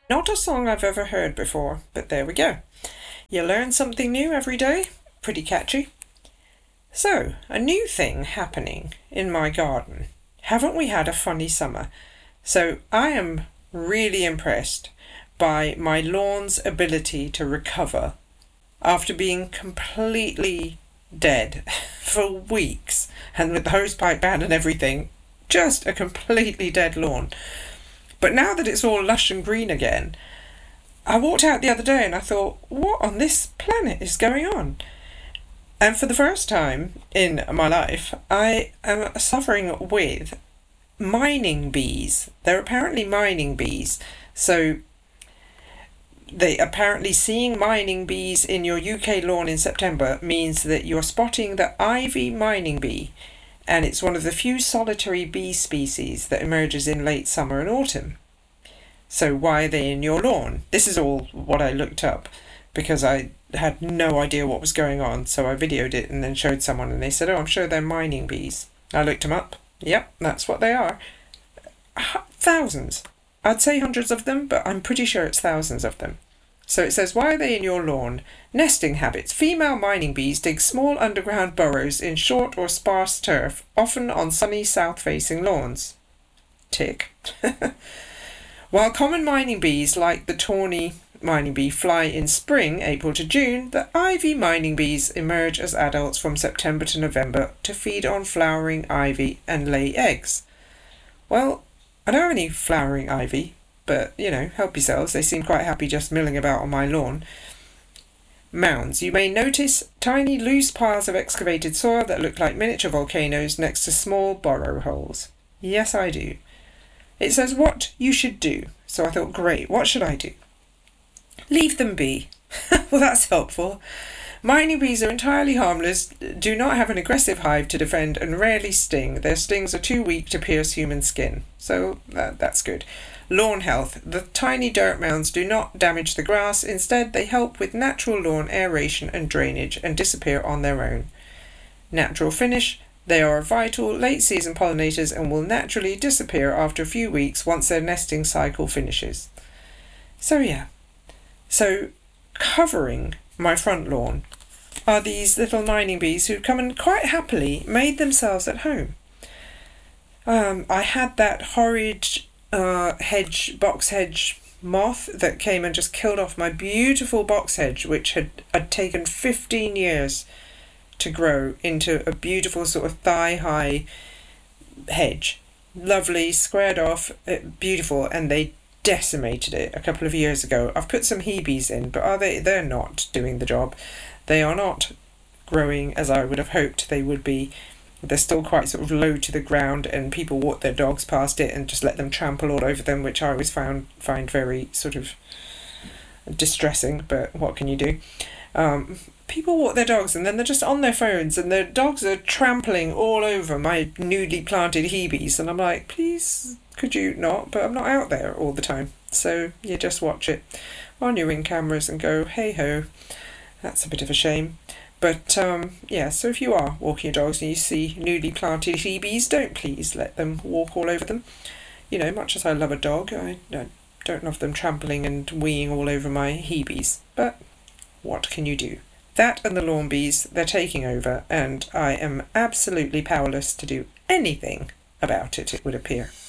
Not a song I've ever heard before, but there we go. You learn something new every day. Pretty catchy. So, a new thing happening in my garden. Haven't we had a funny summer? So, I am really impressed by my lawn's ability to recover after being completely dead for weeks, and with the hosepipe ban and everything, just a completely dead lawn. But now that it's all lush and green again, I walked out the other day and I thought, what on this planet is going on? And for the first time in my life, I am suffering with mining bees. They're apparently mining bees. So apparently seeing mining bees in your UK lawn in September means that you're spotting the ivy mining bee, and it's one of the few solitary bee species that emerges in late summer and autumn. So why are they in your lawn? This is all what I looked up because I had no idea what was going on, so I videoed it and then showed someone and they said, oh, I'm sure they're mining bees. I looked them up. Yep, that's what they are. Thousands. I'd say hundreds of them, but I'm pretty sure it's thousands of them. So it says, why are they in your lawn? Nesting habits. Female mining bees dig small underground burrows in short or sparse turf, often on sunny south-facing lawns. Tick. While common mining bees, like the tawny mining bee, fly in spring, April to June, the ivy mining bees emerge as adults from September to November to feed on flowering ivy and lay eggs. Well, I don't have any flowering ivy, but, help yourselves. They seem quite happy just milling about on my lawn. Mounds. You may notice tiny loose piles of excavated soil that look like miniature volcanoes next to small burrow holes. Yes, I do. It says what you should do. So I thought, great, what should I do? Leave them be. Well, that's helpful. Mining bees are entirely harmless, do not have an aggressive hive to defend, and rarely sting. Their stings are too weak to pierce human skin. So that's good. Lawn health. The tiny dirt mounds do not damage the grass. Instead, they help with natural lawn aeration and drainage and disappear on their own. Natural finish. They are vital late-season pollinators and will naturally disappear after a few weeks once their nesting cycle finishes. So covering my front lawn are these little mining bees who come and quite happily made themselves at home. I had that horrid box hedge moth that came and just killed off my beautiful box hedge, which had taken 15 years to grow into a beautiful sort of thigh-high hedge. Lovely, squared off, beautiful, and they decimated it a couple of years ago. I've put some Hebes in, but they're not doing the job. They are not growing as I would have hoped they would be. They're still quite sort of low to the ground, and people walk their dogs past it and just let them trample all over them, which I always find very sort of distressing, but what can you do? People walk their dogs and then they're just on their phones and their dogs are trampling all over my newly planted Hebes, and I'm like, please, could you not? But I'm not out there all the time. So you just watch it on your Ring cameras and go, hey ho, that's a bit of a shame. But so if you are walking your dogs and you see newly planted Hebes, don't please let them walk all over them. Much as I love a dog, I don't love them trampling and weeing all over my Hebes. But what can you do? That and the lawn bees, they're taking over, and I am absolutely powerless to do anything about it, it would appear.